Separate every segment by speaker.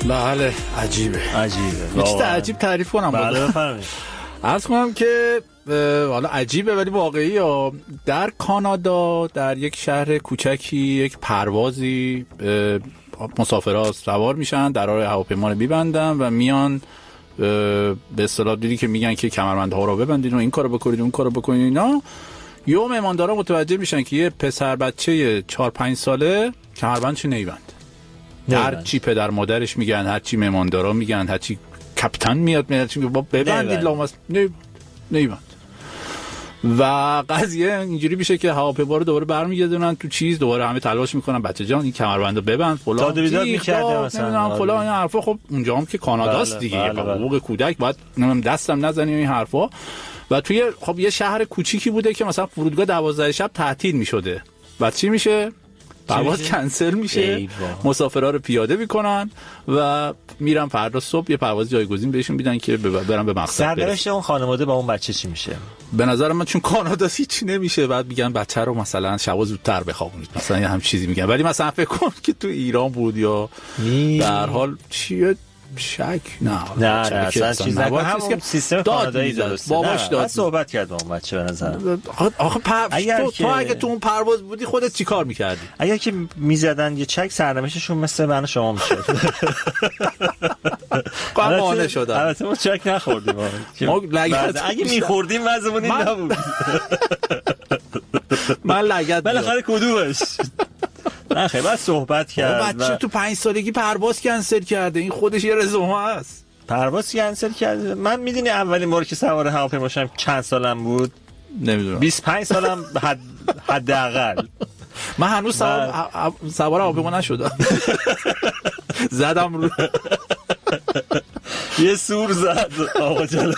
Speaker 1: بله عجیبه. یه چیز عجیب تعریف کنم.
Speaker 2: بله بفرمایید.
Speaker 1: عرض کنم که حالا عجیبه ولی واقعی ها. در کانادا در یک شهر کوچکی یک پروازی مسافرها سوار میشن، درهای هواپیما رو میبندن و میان به اصطلاح دیدی که میگن که کمربندها رو ببندید و این کارو بکنید اون کارو بکنید اینا. یه مهماندارا متوجه میشن که یه پسر بچه 4-5 ساله کمربندش نمیبند. هر چی پدر مادرش میگن، هر چی مهماندارا میگن، هر چی کاپیتان میاد ببندید لاماس نمیبند. و قضیه اینجوری میشه که هواپیما رو دوباره برمیگردونن تو چیز، دوباره همه تلاش میکنن بچه جان این کمربندو ببند فلان
Speaker 2: داده بیداد میکرده
Speaker 1: مثلا فلان این حرفا. خب اونجا هم که کاناداست دیگه، حقوق کودک باید دستم نزنیم این حرفا. و توی خب یه شهر کوچیکی بوده که مثلا فرودگاه 12 شب تعطیل میشده. بعد چی میشه؟ پرواز کنسل میشه، مسافرها رو پیاده میکنن و میرن فردا صبح یه پرواز جایگزین بهشون میدن که برن به مقصد.
Speaker 2: سرنوشت اون خانواده با اون بچه چی میشه؟ به
Speaker 1: نظر من چون کانادا هیچ نمیشه، بعد میگن بچه رو مثلا شب زودتر بخوابونید، مثلا یه هم چیزی میگن. ولی مثلا فکر کن که تو ایران بود یا در حال چیه شک نه
Speaker 2: اصلا چیز نکنه. همون سیستم کانادایی درسته.
Speaker 1: باباش داد
Speaker 2: صحبت کرد با اون بچه. به نظر
Speaker 1: آخه تو اگه تو اون پرواز بودی خودت چی کار میکردی؟
Speaker 2: اگر که میزدن یه چک سرنوشتشون مثل من و شما میشه.
Speaker 1: قانع شدن.
Speaker 2: البته ما چک نخوردیم. اگه میخوردیم وضعمون این نبود.
Speaker 1: من لگد
Speaker 2: بالاخره کدومش نه خیلی بعد صحبت کرد.
Speaker 1: بچه تو 5 سالگی پرواز کنسل کرده، این خودش یه رزومه است.
Speaker 2: پرواز کنسل کرده. من میدونی اولین بار که سوار هواپیما شدم چند سالم بود؟
Speaker 1: نمیدونم.
Speaker 2: 25 سالم حداقل.
Speaker 1: من هنوز سوار هواپیما نشدم. زدم رو
Speaker 2: یه سور زد آقا جلو.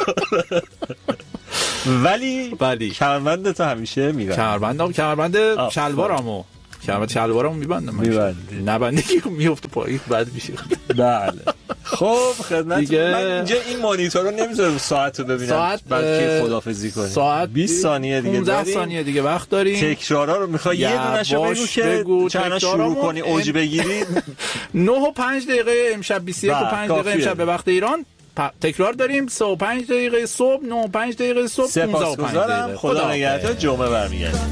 Speaker 2: ولی کمربند تو همیشه میبندم.
Speaker 1: کمربند شلوارمو میبندم. نبندگی میفته پایین بعد میشه.
Speaker 2: بله خب خدمت من اینجا این مانیتور رو نمیذارم ساعت رو ببینم بلکه خداحافظی کنیم.
Speaker 1: ساعت
Speaker 2: 20 ثانیه دیگه
Speaker 1: 15 ثانیه دیگه وقت داریم.
Speaker 2: تکرارا رو میخوای یه دونهشو بگو که چند شروع کنی اوج بگیری.
Speaker 1: 9 و 5 دقیقه امشب 21 و 5 دقیقه امشب به وقت ایران تکرار داریم. 3 و 5 دقیقه صبح، 9 و 5 دقیقه صبح، 15 و 5 دقیقه.
Speaker 2: خدا نگهدار. جمعه برمیگردیم.